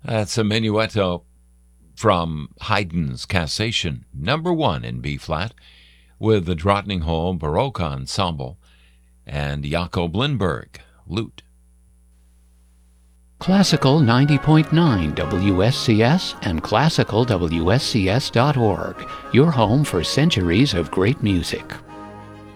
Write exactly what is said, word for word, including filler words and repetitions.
That's a minuetto from Haydn's Cassation, number one in B-flat, with the Drottningholm Baroque Ensemble and Jacob Lindberg, lute. Classical ninety point nine W S C S and classical W S C S dot org, your home for centuries of great music.